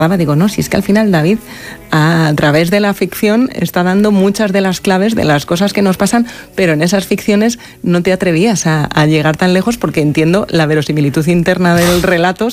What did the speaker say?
Digo, no, si es que al final David, a través de la ficción, está dando muchas de las claves de las cosas que nos pasan, pero en esas ficciones no te atrevías a llegar tan lejos porque entiendo la verosimilitud interna del relato